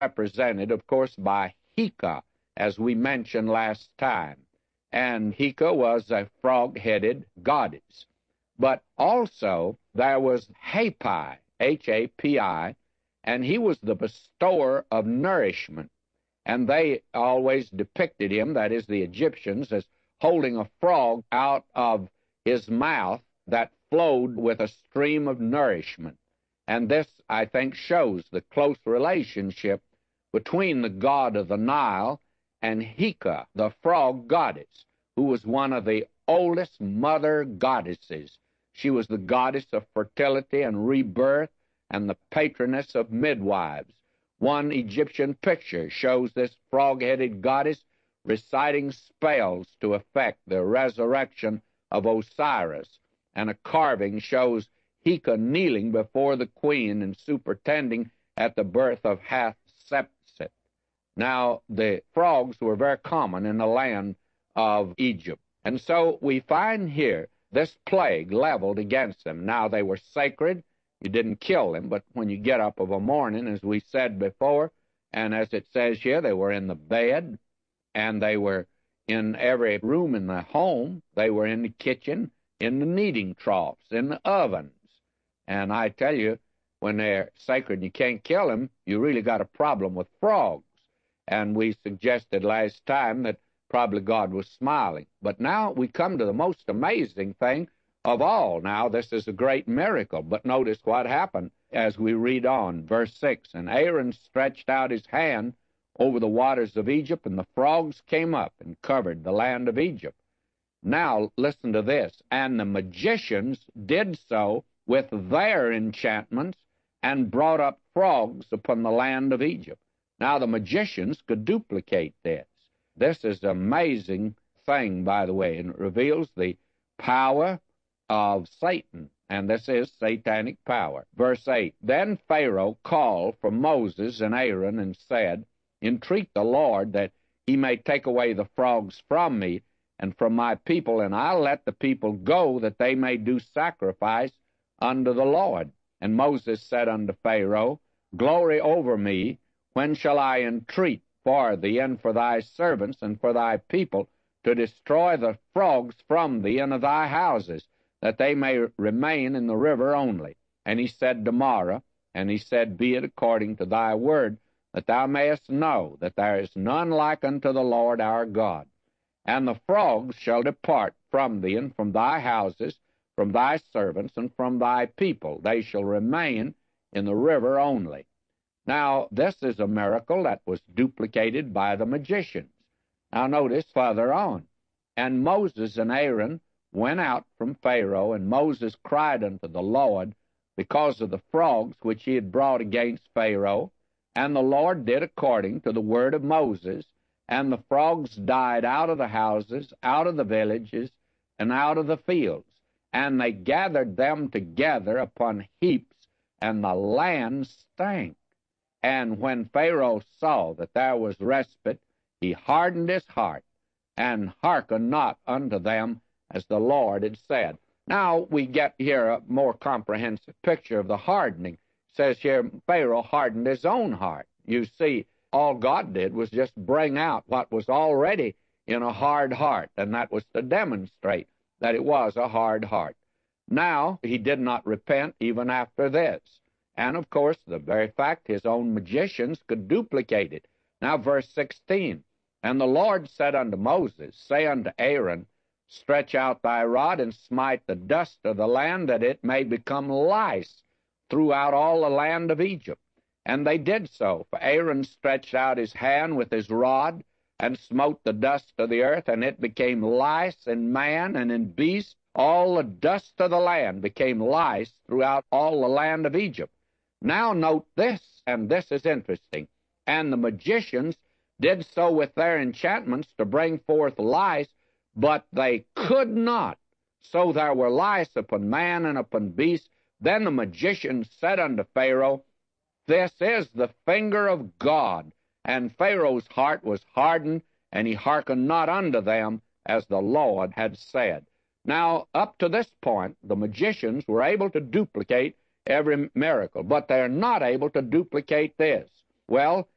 represented, of course, by Heka, as we mentioned last time. And Heka was a frog-headed goddess. But also there was Hapi, Hapi, and he was the bestower of nourishment. And they always depicted him, that is, the Egyptians, as holding a frog out of his mouth that flowed with a stream of nourishment. And this, I think, shows the close relationship between the god of the Nile and Heka, the frog goddess, who was one of the oldest mother goddesses. She was the goddess of fertility and rebirth and the patroness of midwives. One Egyptian picture shows this frog-headed goddess reciting spells to effect the resurrection of Osiris, and a carving shows Heka kneeling before the queen and superintending at the birth of Hatshepsut. Now, the frogs were very common in the land of Egypt, and so we find here this plague leveled against them. Now, they were sacred. You didn't kill them, but when you get up of a morning, as we said before, and as it says here, they were in the bed, and they were in every room in the home. They were in the kitchen, in the kneading troughs, in the ovens. And I tell you, when they're sacred and you can't kill them, you really got a problem with frogs. And we suggested last time that probably God was smiling. But now we come to the most amazing thing of all. Now, this is a great miracle, but notice what happened as we read on. Verse 6, and Aaron stretched out his hand over the waters of Egypt, and the frogs came up and covered the land of Egypt. Now, listen to this. And the magicians did so with their enchantments and brought up frogs upon the land of Egypt. Now, the magicians could duplicate this. This is an amazing thing, by the way, and it reveals the power of Satan, and this is satanic power. Verse 8, then Pharaoh called for Moses and Aaron and said, entreat the Lord that he may take away the frogs from me and from my people, and I'll let the people go that they may do sacrifice unto the Lord. And Moses said unto Pharaoh, glory over me, when shall I entreat for thee and for thy servants and for thy people to destroy the frogs from thee and of thy houses, that they may remain in the river only? And he said tomorrow, and he said, be it according to thy word, that thou mayest know that there is none like unto the Lord our God. And the frogs shall depart from thee and from thy houses, from thy servants and from thy people. They shall remain in the river only. Now, this is a miracle that was duplicated by the magicians. Now, notice further on. And Moses and Aaron went out from Pharaoh, and Moses cried unto the Lord because of the frogs which he had brought against Pharaoh. And the Lord did according to the word of Moses, and the frogs died out of the houses, out of the villages, and out of the fields. And they gathered them together upon heaps, and the land stank. And when Pharaoh saw that there was respite, he hardened his heart, and hearkened not unto them, as the Lord had said. Now we get here a more comprehensive picture of the hardening. It says here, Pharaoh hardened his own heart. You see, all God did was just bring out what was already in a hard heart, and that was to demonstrate that it was a hard heart. Now, he did not repent even after this. And, of course, the very fact his own magicians could duplicate it. Now, verse 16, and the Lord said unto Moses, say unto Aaron, stretch out thy rod and smite the dust of the land, that it may become lice throughout all the land of Egypt. And they did so. For Aaron stretched out his hand with his rod, and smote the dust of the earth, and it became lice in man and in beast. All the dust of the land became lice throughout all the land of Egypt. Now note this, and this is interesting. And the magicians did so with their enchantments to bring forth lice, but they could not. So there were lice upon man and upon beast. Then the magicians said unto Pharaoh, this is the finger of God. And Pharaoh's heart was hardened, and he hearkened not unto them, as the Lord had said. Now, up to this point, the magicians were able to duplicate every miracle, but they're not able to duplicate this. Well,